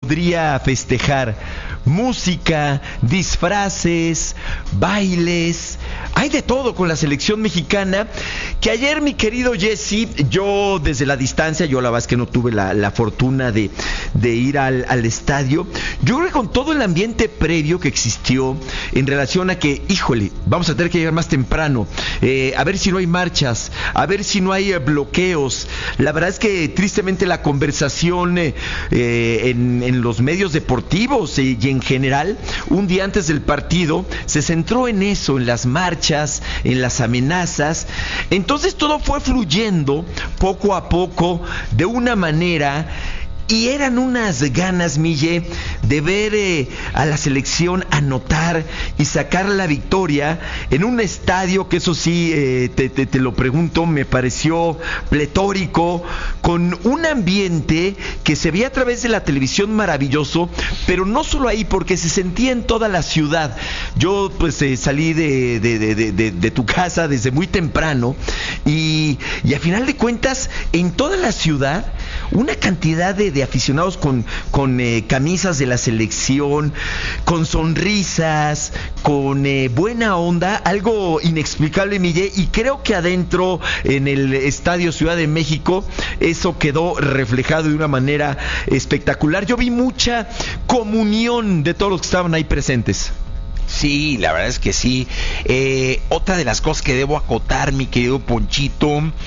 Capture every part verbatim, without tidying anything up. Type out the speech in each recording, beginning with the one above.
podría festejar. Música, disfraces, bailes, hay de todo con la selección mexicana. Que ayer, mi querido Jesse, yo desde la distancia, yo la verdad es que no tuve la, la fortuna de, de ir al, al estadio. Yo creo que con todo el ambiente previo que existió en relación a que, híjole, vamos a tener que llegar más temprano, eh, a ver si no hay marchas, a ver si no hay eh, bloqueos. La verdad es que tristemente la conversación eh, eh, en, en los medios deportivos eh, y en general, un día antes del partido, se centró en eso, en las marchas, en las amenazas. Entonces todo fue fluyendo poco a poco, de una manera. Y eran unas ganas, Mille, de ver eh, a la selección anotar y sacar la victoria en un estadio que, eso sí, eh, te, te, te lo pregunto, me pareció pletórico, con un ambiente que se veía a través de la televisión maravilloso, pero no solo ahí, porque se sentía en toda la ciudad. Yo pues eh, salí de, de, de, de, de, de tu casa desde muy temprano y, y a final de cuentas, en toda la ciudad, una cantidad de, de aficionados con, con eh, camisas de la selección, con sonrisas, con eh, buena onda, algo inexplicable, Miguel, y creo que adentro, en el Estadio Ciudad de México, eso quedó reflejado de una manera espectacular. Yo vi mucha comunión de todos los que estaban ahí presentes. Sí, la verdad es que sí. Eh, otra de las cosas que debo acotar, mi querido Ponchito,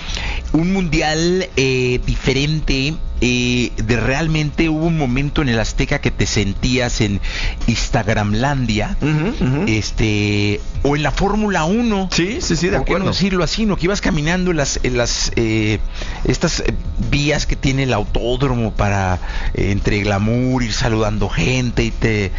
un mundial eh, diferente. Eh, de realmente hubo un momento en el Azteca que te sentías en Instagramlandia, uh-huh, uh-huh. este o en la Fórmula uno. Sí, sí, sí, de ¿por qué acuerdo. no decirlo así? ¿No? Que ibas caminando en las, en las eh, estas eh, vías que tiene el autódromo para eh, entre glamour, ir saludando gente y te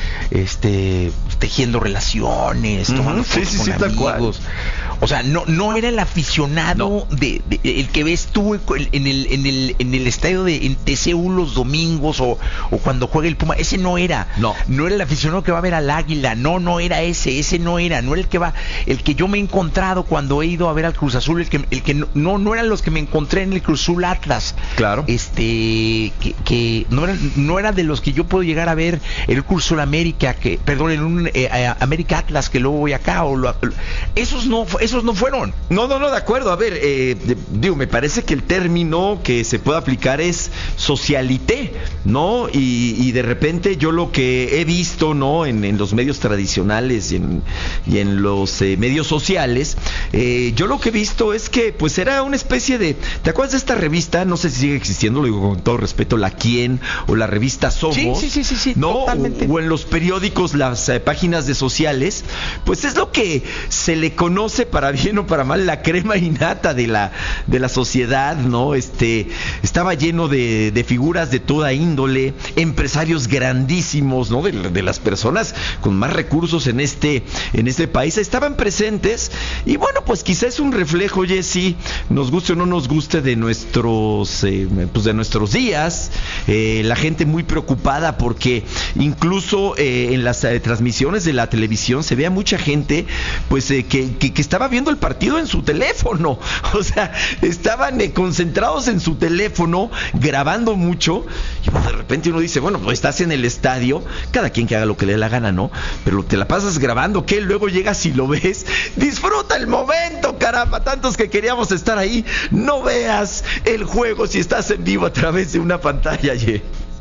este tejiendo relaciones, uh-huh. tomando fotos sí, sí, con sí, amigos. Tal cual. O sea, no no era el aficionado no. de, de el que ves tú en el en el en el estadio de en T C U los domingos o, o cuando juega el Puma. Ese no era. No. No era el aficionado que va a ver al Águila. No, no era ese. Ese no era. No era el que va, el que yo me he encontrado cuando he ido a ver al Cruz Azul, el que el que no no, no eran los que me encontré en el Cruz Azul Atlas. Claro. Este que, que no era no era de los que yo puedo llegar a ver el Cruz Azul América, que perdón, en un eh, América Atlas que luego voy acá o lo, esos no esos no fueron. No, no, no, de acuerdo. A ver, eh, digo, me parece que el término que se puede aplicar es socialité, ¿no? Y, y de repente yo lo que he visto, ¿no? En, en los medios tradicionales y en, y en los eh, medios sociales, eh, yo lo que he visto es que pues era una especie de, ¿te acuerdas de esta revista? No sé si sigue existiendo, lo digo con todo respeto, La Quién o la revista Somos, sí, sí, sí, sí, sí, ¿no? Totalmente. O, o en los periódicos, las eh, páginas de sociales, pues es lo que se le conoce, para bien o para mal, la crema innata de la, de la sociedad, ¿no? Este, estaba lleno de, de figuras de toda índole, empresarios grandísimos, ¿no? De, de las personas con más recursos en este, en este país, estaban presentes. Y bueno, pues quizás es un reflejo, Jesse, nos guste o no nos guste, de nuestros eh, pues de nuestros días. Eh, la gente muy preocupada porque incluso eh, en las eh, transmisiones de la televisión se veía mucha gente pues eh, que, que, que estaba viendo el partido en su teléfono. O sea, estaban eh, concentrados en su teléfono, grabando mucho. Y pues de repente uno dice, bueno, pues estás en el estadio, cada quien que haga lo que le dé la gana, ¿no? Pero te la pasas grabando, ¿qué? Luego llegas y lo ves. Disfruta el momento, caramba. Tantos que queríamos estar ahí. No veas el juego si estás en vivo a través de una pantalla, ye.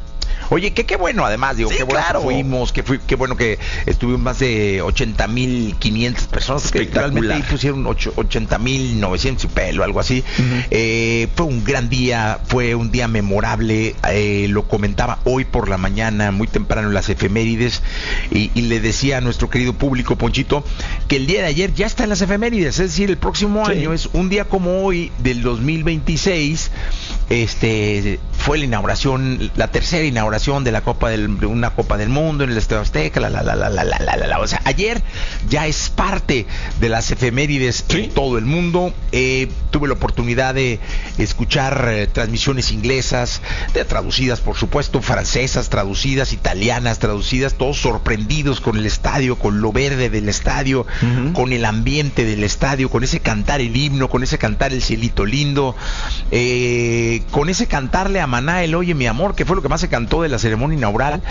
Oye, que qué bueno, además, digo, sí, qué bueno claro. que fuimos, que fui, qué bueno que estuvimos más de ochenta mil quinientas personas, que realmente ahí pusieron ochenta mil novecientos y pelo, algo así. Uh-huh. Eh, fue un gran día, fue un día memorable, eh, lo comentaba hoy por la mañana, muy temprano en las efemérides, y, y le decía a nuestro querido público, Ponchito, que el día de ayer ya está en las efemérides, es decir, el próximo sí. año es un día como hoy del dos mil veintiséis, este, fue la inauguración, la tercera inauguración de la Copa del, una Copa del Mundo en el Estadio Azteca, la, la, la, la, la, la, la, la. O sea, ayer ya es parte de las efemérides ¿sí? en todo el mundo. Eh, tuve la oportunidad de escuchar eh, transmisiones inglesas, de, traducidas por supuesto, francesas traducidas, italianas traducidas, todos sorprendidos con el estadio, con lo verde del estadio, uh-huh. con el ambiente del estadio, con ese cantar el himno, con ese cantar el cielito lindo, eh, con ese cantarle a Maná el Oye mi amor, que fue lo que más se cantó de la ceremonia inaugural.